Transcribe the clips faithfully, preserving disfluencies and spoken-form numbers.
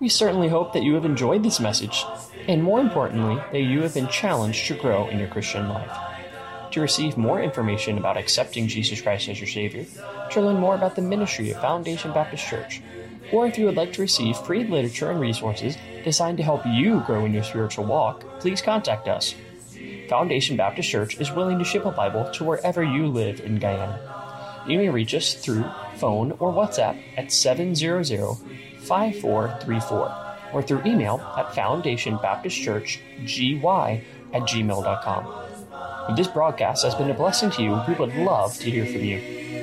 We certainly hope that you have enjoyed this message, and more importantly, that you have been challenged to grow in your Christian life. To receive more information about accepting Jesus Christ as your Savior, to learn more about the ministry of Foundation Baptist Church, or if you would like to receive free literature and resources designed to help you grow in your spiritual walk, please contact us. Foundation Baptist Church is willing to ship a Bible to wherever you live in Guyana. You may reach us through phone or WhatsApp at seven hundred, five four three four or through email at foundationbaptistchurchgy at gmail dot com. If this broadcast has been a blessing to you, we would love to hear from you.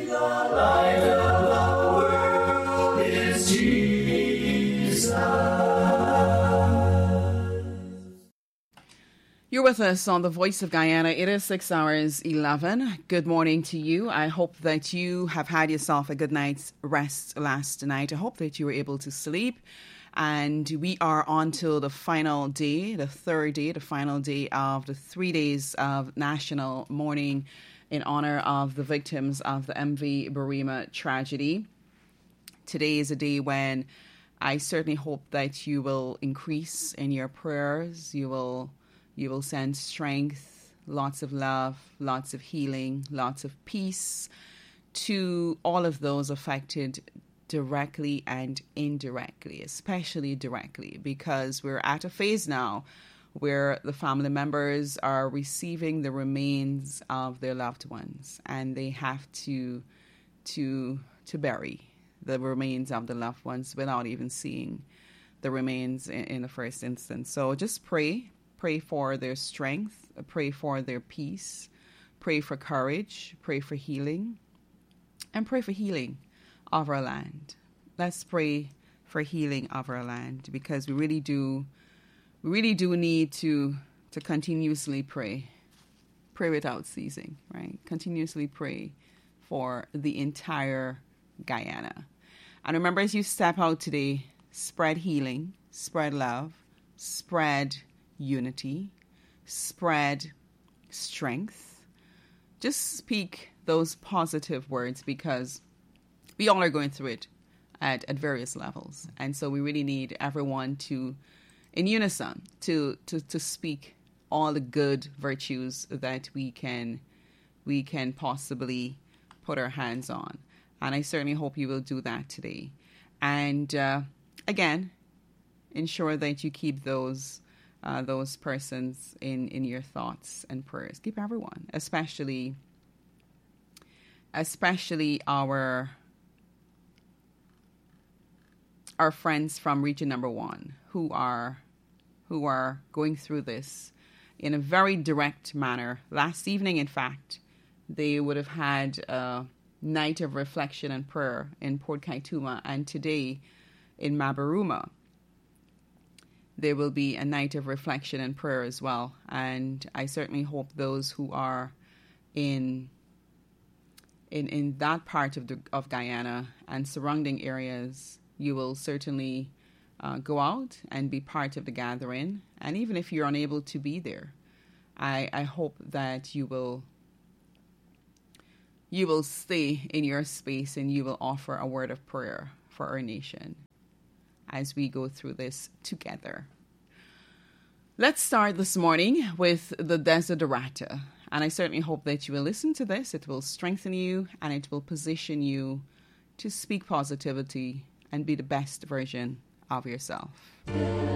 You're with us on The Voice of Guyana. It is six hours eleven. Good morning to you. I hope that you have had yourself a good night's rest last night. I hope that you were able to sleep. And we are on to the final day, the third day, the final day of the three days of National Mourning in honor of the victims of the M V Burema tragedy. Today is a day when I certainly hope that you will increase in your prayers. You will, you will send strength, lots of love, lots of healing, lots of peace to all of those affected directly and indirectly, especially directly, because we're at a phase now where the family members are receiving the remains of their loved ones, and they have to to to bury the remains of the loved ones without even seeing the remains in, in the first instance. So just pray, pray for their strength, pray for their peace, pray for courage, pray for healing, and pray for healing of our land. Let's pray for healing of our land, because we really do, we really do need to to continuously pray, pray without ceasing, right? Continuously pray for the entire Guyana. And remember, as you step out today, spread healing, spread love, spread unity, spread strength. Just speak those positive words, because we all are going through it at, at various levels. And so we really need everyone to, in unison, to, to, to speak all the good virtues that we can, we can possibly put our hands on. And I certainly hope you will do that today. And uh, again, ensure that you keep those uh, those persons in, in your thoughts and prayers. Keep everyone, especially especially our our friends from Region Number One who are who are going through this in a very direct manner. Last evening, in fact, they would have had a night of reflection and prayer in Port Kaituma, and today in Mabaruma there will be a night of reflection and prayer as well. And I certainly hope those who are in in in that part of the of Guyana and surrounding areas, you will certainly uh, go out and be part of the gathering. And even if you're unable to be there, I, I hope that you will you will stay in your space and you will offer a word of prayer for our nation as we go through this together. Let's start this morning with the Desiderata. And I certainly hope that you will listen to this. It will strengthen you and it will position you to speak positivity and be the best version of yourself.